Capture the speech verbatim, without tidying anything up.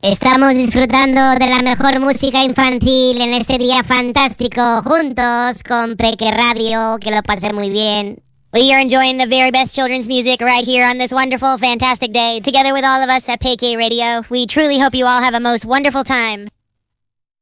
Estamos disfrutando de la mejor música infantil en este día fantástico, juntos con Peque Radio. Que lo pasen muy bien. We are enjoying the very best children's music right here on this wonderful, fantastic day, together with all of us at Peque Radio. We truly hope you all have a most wonderful time.